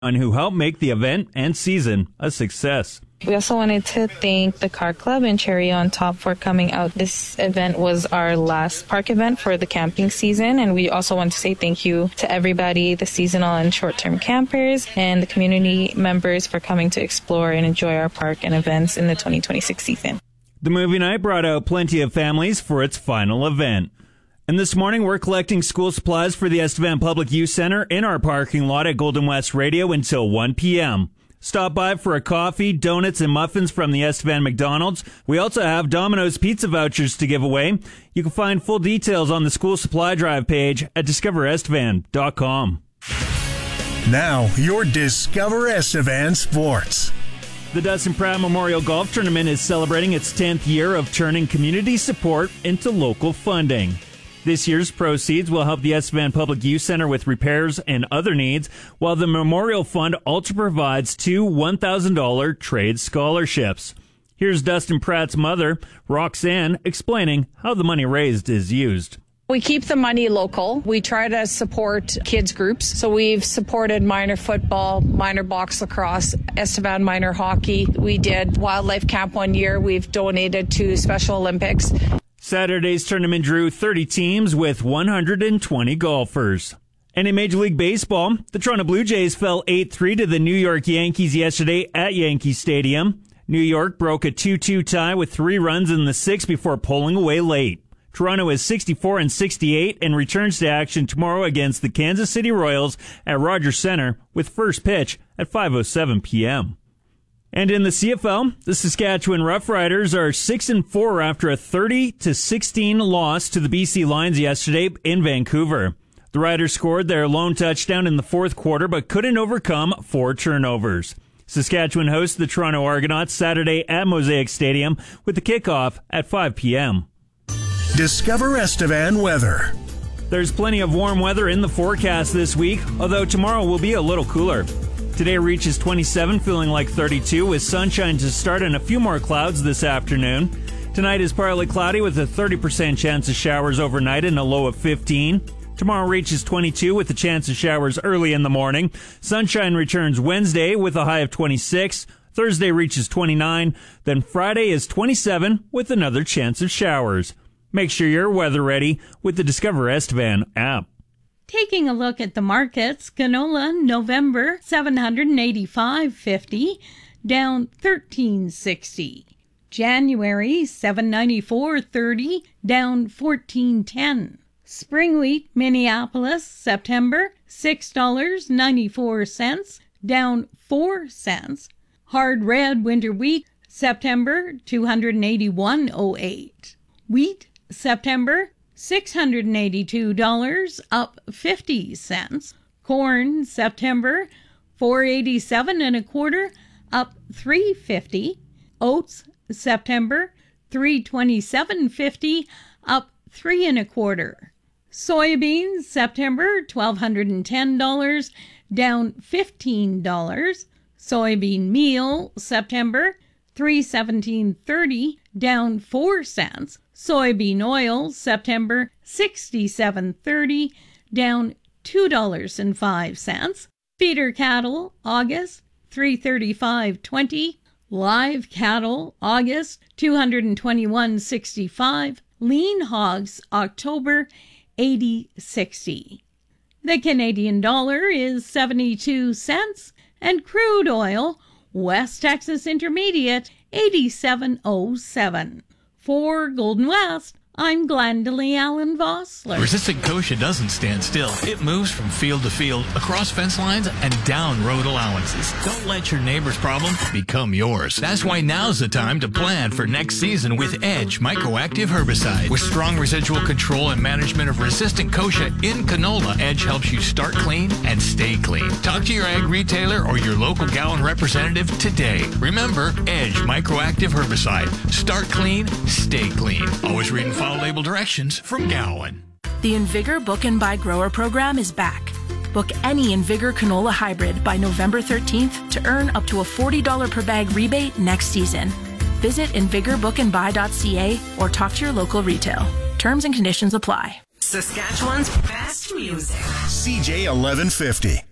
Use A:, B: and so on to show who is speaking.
A: who helped make the event and season a success.
B: We also wanted to thank the Car Club and Cherry on Top for coming out. This event was our last park event for the camping season, and we also want to say thank you to everybody, the seasonal and short-term campers, and the community members for coming to explore and enjoy our park and events in the 2026 season.
A: The movie night brought out plenty of families for its final event. And this morning, we're collecting school supplies for the Estevan Public Youth Center in our parking lot at Golden West Radio until 1 p.m. Stop by for a coffee, donuts, and muffins from the Estevan McDonald's. We also have Domino's pizza vouchers to give away. You can find full details on the school supply drive page at discoverestevan.com.
C: Now, your Discover Estevan Sports.
A: The Dustin Pratt Memorial Golf Tournament is celebrating its 10th year of turning community support into local funding. This year's proceeds will help the Estevan Public Youth Center with repairs and other needs, while the Memorial Fund also provides 2 $1,000 trade scholarships. Here's Dustin Pratt's mother, Roxanne, explaining how the money raised is used.
D: We keep the money local. We try to support kids groups. So we've supported minor football, minor box lacrosse, Estevan minor hockey. We did wildlife camp one year. We've donated to Special Olympics.
A: Saturday's tournament drew 30 teams with 120 golfers. And in Major League Baseball, the Toronto Blue Jays fell 8-3 to the New York Yankees yesterday at Yankee Stadium. New York broke a 2-2 tie with 3 runs in the 6th before pulling away late. Toronto is 64-68 and returns to action tomorrow against the Kansas City Royals at Rogers Center with first pitch at 5:07 p.m. And in the CFL, the Saskatchewan Roughriders are 6-4 after a 30-16 loss to the BC Lions yesterday in Vancouver. The Riders scored their lone touchdown in the fourth quarter but couldn't overcome 4 turnovers. Saskatchewan hosts the Toronto Argonauts Saturday at Mosaic Stadium with the kickoff at 5 p.m.
C: Discover Estevan weather.
A: There's plenty of warm weather in the forecast this week, although tomorrow will be a little cooler. Today reaches 27, feeling like 32, with sunshine to start and a few more clouds this afternoon. Tonight is partly cloudy with a 30% chance of showers overnight and a low of 15. Tomorrow reaches 22 with a chance of showers early in the morning. Sunshine returns Wednesday with a high of 26. Thursday reaches 29. Then Friday is 27 with another chance of showers. Make sure you're weather ready with the Discover Estevan app.
E: Taking a look at the markets, canola November $785.50, down $13.60. January $794.30, down $14.10. Spring wheat Minneapolis September $6.94, down 4 cents. Hard red winter wheat September $281.08. Wheat September $682, up 50 cents. Corn September $487.25, up $3.50. Oats September $327.50, up $3.25. Soybeans September $1,210, down $15. Soybean meal September $317.30, down 4 cents. Soybean oil September $67.30, down $2.05. Feeder cattle August $335.20. Live cattle August $221.65. Lean hogs October $80.60. The Canadian dollar is 72 cents, and crude oil West Texas Intermediate 87.07. For Golden West, I'm Glendalee Allen Vossler.
F: Resistant Kochia doesn't stand still. It moves from field to field, across fence lines, and down road allowances. Don't let your neighbor's problem become yours. That's why now's the time to plan for next season with Edge Microactive Herbicide. With strong residual control and management of resistant Kochia in canola, Edge helps you start clean and stay clean. Talk to your ag retailer or your local Gowan representative today. Remember, Edge Microactive Herbicide. Start clean, stay clean. Always read and follow label directions from Gowan.
G: The Invigor Book and Buy Grower program is back. Book any Invigor canola hybrid by November 13th to earn up to a $40 per bag rebate next season. Visit invigorbookandbuy.ca or talk to your local retail. Terms and conditions apply.
H: Saskatchewan's best music.
C: CJ 1150.